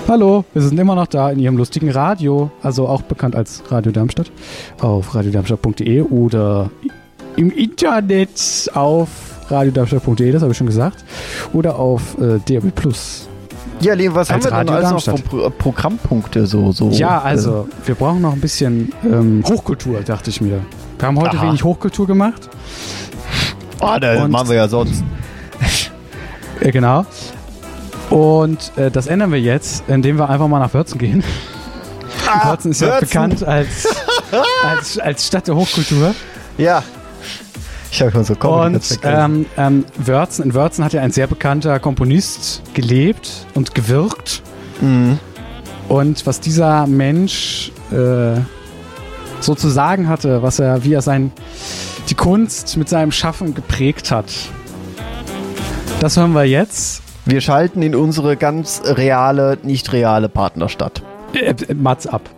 Hallo, wir sind immer noch da in Ihrem lustigen Radio, also auch bekannt als Radio Darmstadt, auf radiodarmstadt.de oder im Internet auf radiodarmstadt.de, das habe ich schon gesagt, oder auf DAB+. Ja, Leo, was haben wir Radio denn Darmstadt. also von Programmpunkte so? Ja, also wir brauchen noch ein bisschen Hochkultur, dachte ich mir. Wir haben heute wenig Hochkultur gemacht. Das machen wir ja sonst. Genau. Und das ändern wir jetzt, indem wir einfach mal nach Wörzen gehen. Wörzen ist ja bekannt als Stadt der Hochkultur. Ja. Ich habe schon so Und in Wörzen hat ja ein sehr bekannter Komponist gelebt und gewirkt. Mhm. Und was dieser Mensch so zu sagen hatte, wie er die Kunst mit seinem Schaffen geprägt hat, das hören wir jetzt. Wir schalten in unsere ganz reale, nicht reale Partnerstadt. Mats ab.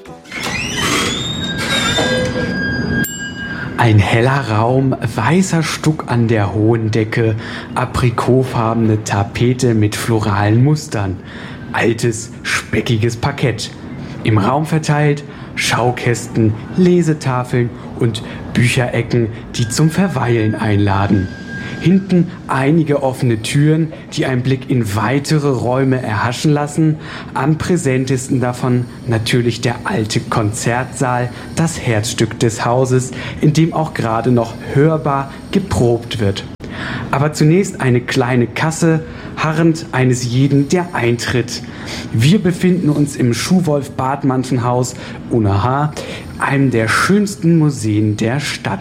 Ein heller Raum, weißer Stuck an der hohen Decke, aprikotfarbene Tapete mit floralen Mustern, altes, speckiges Parkett. Im Raum verteilt Schaukästen, Lesetafeln und Bücherecken, die zum Verweilen einladen. Hinten einige offene Türen, die einen Blick in weitere Räume erhaschen lassen. Am präsentesten davon natürlich der alte Konzertsaal, das Herzstück des Hauses, in dem auch gerade noch hörbar geprobt wird. Aber zunächst eine kleine Kasse, harrend eines jeden, der eintritt. Wir befinden uns im Schuhwolf-Bartmann-Haus, ohne H, einem der schönsten Museen der Stadt.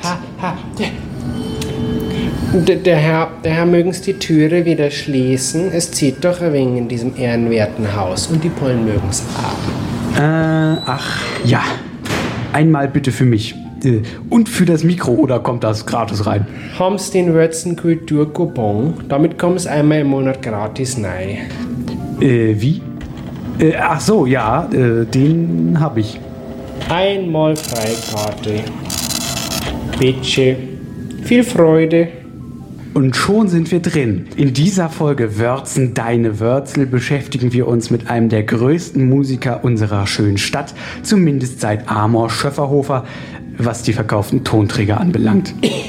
Der Herr mögen's die Türe wieder schließen. Es zieht doch ein wenig in diesem ehrenwerten Haus und die Pollen mögen's haben. Ach, ja. Einmal bitte für mich. Und für das Mikro, oder kommt das gratis rein? Haben's den Wörzen Kulturcoupon? Damit kommt's einmal im Monat gratis rein. Wie? Ach so, ja, den hab ich. Einmal Freikarte. Bitte. Viel Freude. Und schon sind wir drin. In dieser Folge Wörzen, deine Wörzel beschäftigen wir uns mit einem der größten Musiker unserer schönen Stadt, zumindest seit Amor Schöfferhofer, was die verkauften Tonträger anbelangt.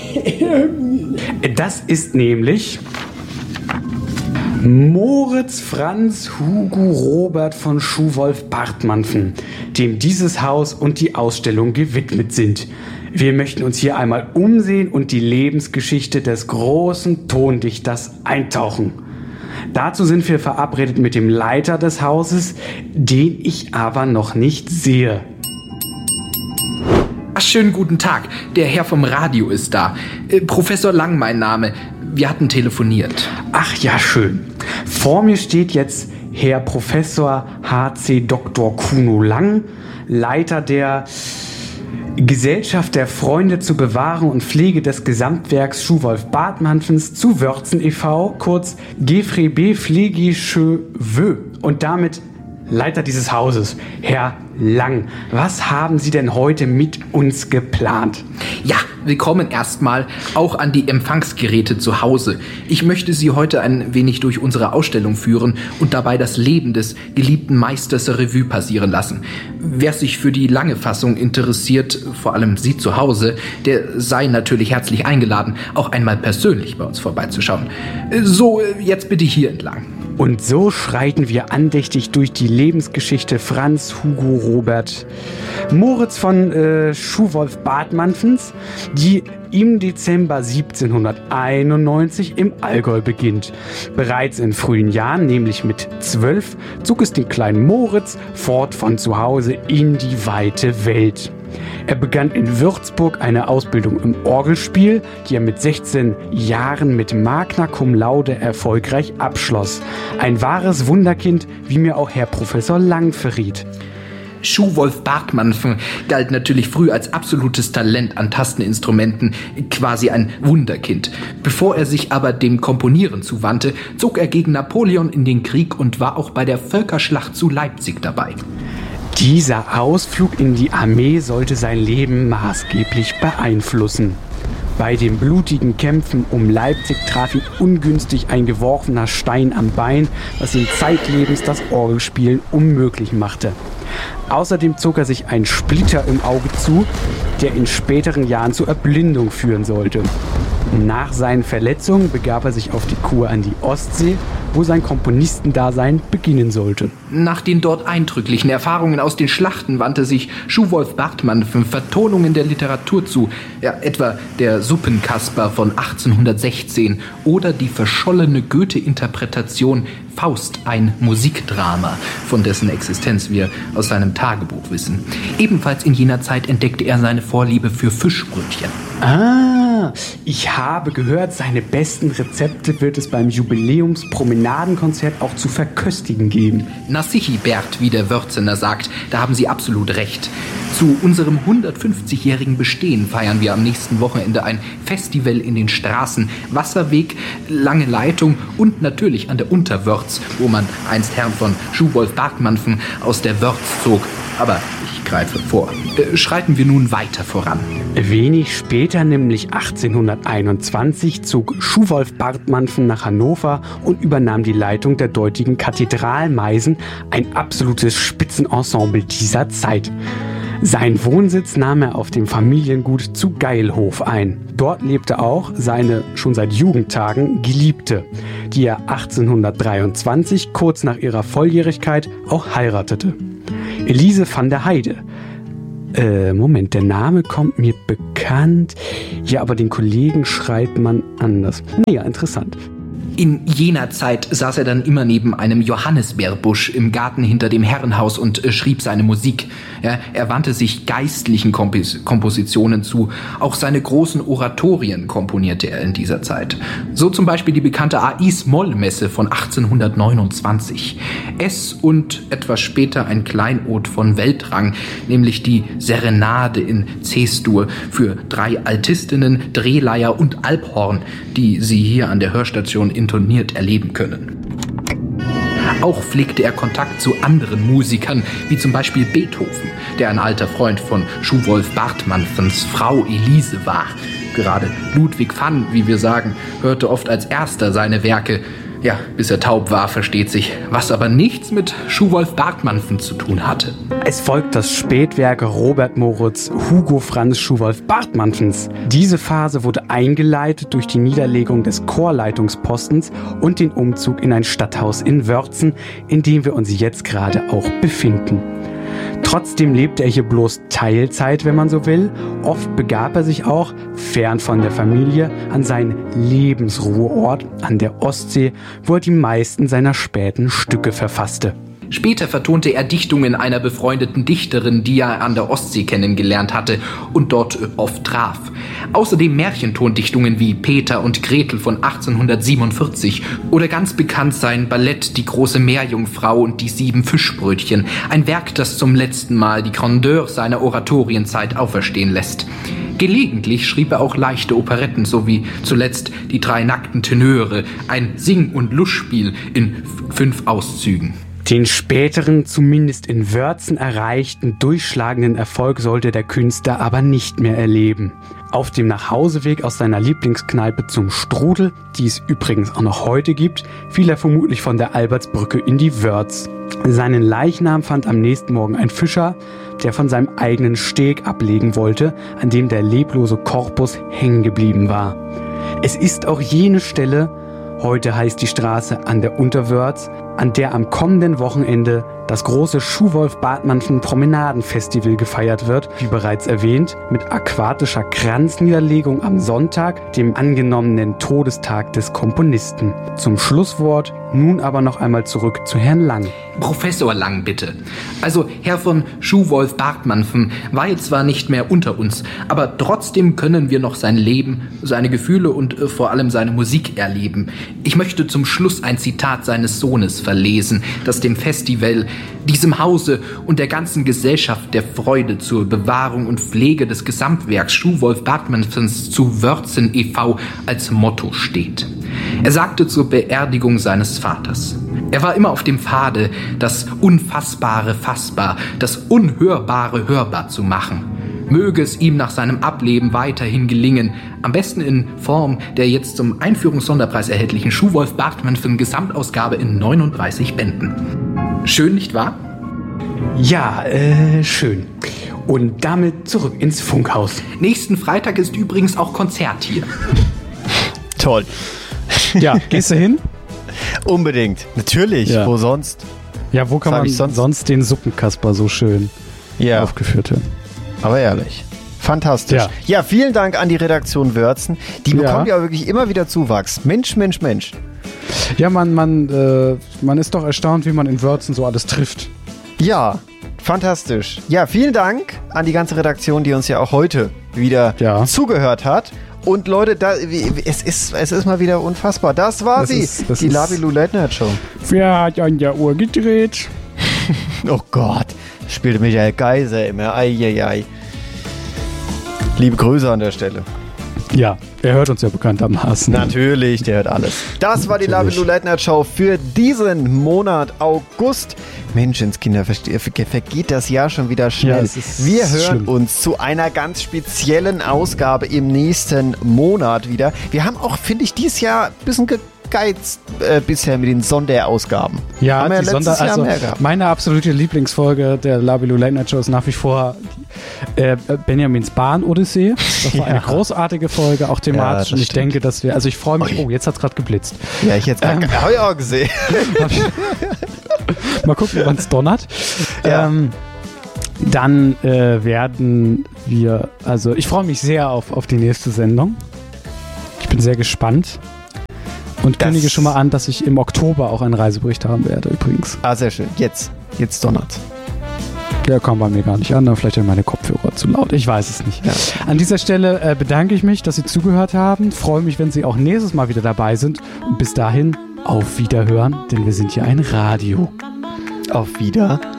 Das ist nämlich Moritz Franz Hugo Robert von Schuhwolf-Bartmann, dem dieses Haus und die Ausstellung gewidmet sind. Wir möchten uns hier einmal umsehen und die Lebensgeschichte des großen Tondichters eintauchen. Dazu sind wir verabredet mit dem Leiter des Hauses, den ich aber noch nicht sehe. Ach, schönen guten Tag. Der Herr vom Radio ist da. Professor Lang, mein Name. Wir hatten telefoniert. Ach ja, schön. Vor mir steht jetzt Herr Professor H.C. Dr. Kuno Lang, Leiter der Gesellschaft der Freunde zur Bewahrung und Pflege des Gesamtwerks Schuhwolf-Bartmann zu Wörzen e.V., kurz GFRB Pflegische Wö, und damit Leiter dieses Hauses. Herr Lang, was haben Sie denn heute mit uns geplant? Ja, willkommen erstmal auch an die Empfangsgeräte zu Hause. Ich möchte Sie heute ein wenig durch unsere Ausstellung führen und dabei das Leben des geliebten Meisters Revue passieren lassen. Wer sich für die lange Fassung interessiert, vor allem Sie zu Hause, der sei natürlich herzlich eingeladen, auch einmal persönlich bei uns vorbeizuschauen. So, jetzt bitte hier entlang. Und so schreiten wir andächtig durch die Lebensgeschichte Franz Hugo Robert Moritz von Schuhwolf-Bartmann, die im Dezember 1791 im Allgäu beginnt. Bereits in frühen Jahren, nämlich mit 12, zog es den kleinen Moritz fort von zu Hause in die weite Welt. Er begann in Würzburg eine Ausbildung im Orgelspiel, die er mit 16 Jahren mit Magna Cum Laude erfolgreich abschloss. Ein wahres Wunderkind, wie mir auch Herr Professor Lang verriet. Schuhwolf-Bartmann galt natürlich früh als absolutes Talent an Tasteninstrumenten, quasi ein Wunderkind. Bevor er sich aber dem Komponieren zuwandte, zog er gegen Napoleon in den Krieg und war auch bei der Völkerschlacht zu Leipzig dabei. Dieser Ausflug in die Armee sollte sein Leben maßgeblich beeinflussen. Bei den blutigen Kämpfen um Leipzig traf ihn ungünstig ein geworfener Stein am Bein, was ihm zeitlebens das Orgelspielen unmöglich machte. Außerdem zog er sich einen Splitter im Auge zu, der in späteren Jahren zur Erblindung führen sollte. Nach seinen Verletzungen begab er sich auf die Kur an die Ostsee, wo sein Komponistendasein beginnen sollte. Nach den dort eindrücklichen Erfahrungen aus den Schlachten wandte sich Schuwolf Bartmann Vertonungen der Literatur zu, ja, etwa der Suppenkasper von 1816 oder die verschollene Goethe-Interpretation Faust, ein Musikdrama, von dessen Existenz wir aus seinem Tagebuch wissen. Ebenfalls in jener Zeit entdeckte er seine Vorliebe für Fischbrötchen. Ich habe gehört, seine besten Rezepte wird es beim Jubiläumspromenadenkonzert auch zu verköstigen geben. Na sichi, Bert, wie der Wörzener sagt, da haben Sie absolut recht. Zu unserem 150-jährigen Bestehen feiern wir am nächsten Wochenende ein Festival in den Straßen, Wasserweg, Lange Leitung und natürlich an der Unterwörz, wo man einst Herrn von Schuwolf Bartmann aus der Wörz zog. Aber ich greife vor. Schreiten wir nun weiter voran. Wenig später, nämlich 1821, zog Schuwolf Bartmann nach Hannover und übernahm die Leitung der dortigen Kathedralmeisen, ein absolutes Spitzenensemble dieser Zeit. Seinen Wohnsitz nahm er auf dem Familiengut zu Geilhof ein. Dort lebte auch seine schon seit Jugendtagen Geliebte, die er 1823, kurz nach ihrer Volljährigkeit, auch heiratete. Elise van der Heide. Moment, der Name kommt mir bekannt. Ja, aber den Kollegen schreibt man anders. Naja, interessant. In jener Zeit saß er dann immer neben einem Johannisbeerbusch im Garten hinter dem Herrenhaus und schrieb seine Musik. Ja, er wandte sich geistlichen Kompositionen zu. Auch seine großen Oratorien komponierte er in dieser Zeit. So zum Beispiel die bekannte Ais-Moll-Messe von 1829. Es und etwas später ein Kleinod von Weltrang, nämlich die Serenade in C-Dur für 3 Altistinnen, Drehleier und Alphorn, die Sie hier an der Hörstation intoniert erleben können. Auch pflegte er Kontakt zu anderen Musikern, wie zum Beispiel Beethoven, der ein alter Freund von Schuwolf Bartmanns Frau Elise war. Gerade Ludwig van, wie wir sagen, hörte oft als erster seine Werke. Ja, bis er taub war, versteht sich, was aber nichts mit Schuwolf Bartmann zu tun hatte. Es folgt das Spätwerk Robert Moritz Hugo Franz Schuwolf Bartmanns. Diese Phase wurde eingeleitet durch die Niederlegung des Chorleitungspostens und den Umzug in ein Stadthaus in Wörzen, in dem wir uns jetzt gerade auch befinden. Trotzdem lebte er hier bloß Teilzeit, wenn man so will. Oft begab er sich auch, fern von der Familie, an seinen Lebensruheort an der Ostsee, wo er die meisten seiner späten Stücke verfasste. Später vertonte er Dichtungen einer befreundeten Dichterin, die er an der Ostsee kennengelernt hatte und dort oft traf. Außerdem Märchentondichtungen wie Peter und Gretel von 1847 oder ganz bekannt sein Ballett Die große Meerjungfrau und die 7 Fischbrötchen, ein Werk, das zum letzten Mal die Grandeur seiner Oratorienzeit auferstehen lässt. Gelegentlich schrieb er auch leichte Operetten, sowie zuletzt Die 3 nackten Tenöre, ein Sing- und Lustspiel in 5 Auszügen. Den späteren, zumindest in Wörzen erreichten, durchschlagenden Erfolg sollte der Künstler aber nicht mehr erleben. Auf dem Nachhauseweg aus seiner Lieblingskneipe zum Strudel, die es übrigens auch noch heute gibt, fiel er vermutlich von der Albertsbrücke in die Wörz. Seinen Leichnam fand am nächsten Morgen ein Fischer, der von seinem eigenen Steg ablegen wollte, an dem der leblose Korpus hängen geblieben war. Es ist auch jene Stelle, heute heißt die Straße an der Unterwörz, an der am kommenden Wochenende das große Schuwolf Bartmann Promenadenfestival gefeiert wird, wie bereits erwähnt, mit aquatischer Kranzniederlegung am Sonntag, dem angenommenen Todestag des Komponisten. Zum Schlusswort nun aber noch einmal zurück zu Herrn Lang. Professor Lang, bitte. Also, Herr von Schuwolf Bartmann war jetzt zwar nicht mehr unter uns, aber trotzdem können wir noch sein Leben, seine Gefühle und vor allem seine Musik erleben. Ich möchte zum Schluss ein Zitat seines Sohnes verlesen, das dem Festival, diesem Hause und der ganzen Gesellschaft der Freude zur Bewahrung und Pflege des Gesamtwerks Schuwolf Bartmanns zu Wörzen e.V. als Motto steht. Er sagte zur Beerdigung seines Vaters: Er war immer auf dem Pfade, das Unfassbare fassbar, das Unhörbare hörbar zu machen. Möge es ihm nach seinem Ableben weiterhin gelingen, am besten in Form der jetzt zum Einführungssonderpreis erhältlichen Schuhwolf Bartmann Gesamtausgabe in 39 Bänden. Schön, nicht wahr? Ja, schön. Und damit zurück ins Funkhaus. Nächsten Freitag ist übrigens auch Konzert hier. Toll. Ja, gehst du hin? Unbedingt. Natürlich. Ja. Wo sonst? Ja, wo kann Sag man ich sonst den Suppenkasper so schön aufgeführt hören? Aber ehrlich. Fantastisch. Ja. Ja, vielen Dank an die Redaktion Wörzen. Die bekommt ja wirklich immer wieder Zuwachs. Mensch. Ja, man ist doch erstaunt, wie man in Wörzen so alles trifft. Ja, fantastisch. Ja, vielen Dank an die ganze Redaktion, die uns ja auch heute wieder zugehört hat. Und Leute, es ist mal wieder unfassbar. Das war die Labilou Late Night Show. Wer hat an der Uhr gedreht? Oh Gott, spielte Michael Geiser immer. Eieiei. Liebe Grüße an der Stelle. Ja, er hört uns ja bekanntermaßen. Natürlich, der hört alles. Das war die Labilou Late Night Show für diesen Monat August. Menschenskinder, vergeht das Jahr schon wieder schnell. Ja, wir hören schlimm. uns zu einer ganz speziellen Ausgabe im nächsten Monat wieder. Wir haben auch, finde ich, dieses Jahr ein bisschen gegeizt bisher mit den Sonderausgaben. Ja, haben wir die letztes Jahr mehr gehabt. Meine absolute Lieblingsfolge der Labilou Late Night Show ist nach wie vor Benjamins Bahn-Odyssee. Das war eine großartige Folge, auch thematisch. Und ich denke, dass wir, also ich freue mich, ich jetzt hat es gerade geblitzt. Ja, ich habe ich auch gesehen. Mal gucken, wann es donnert. Ja. Dann werden wir, also ich freue mich sehr auf die nächste Sendung. Ich bin sehr gespannt. Und kündige schon mal an, dass ich im Oktober auch einen Reisebericht haben werde, übrigens. Ah, sehr schön. Jetzt donnert's. Der kam bei mir gar nicht an, dann vielleicht sind meine Kopfhörer zu laut. Ich weiß es nicht. Ja. An dieser Stelle bedanke ich mich, dass Sie zugehört haben. Freue mich, wenn Sie auch nächstes Mal wieder dabei sind. Und bis dahin, auf Wiederhören, denn wir sind ja ein Radio. Auf Wiederhören.